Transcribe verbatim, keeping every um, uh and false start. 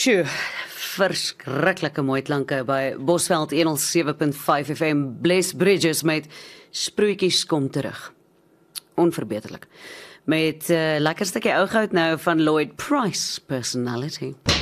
Sjoe, verskriklike mooi klanke by Bosveld honderd sewe punt vyf F M. Bless Bridges met Sproetjies kom terug. Onverbeterlik. Met uh, lekker stukkie ou goud nou van Lloyd Price, Personality.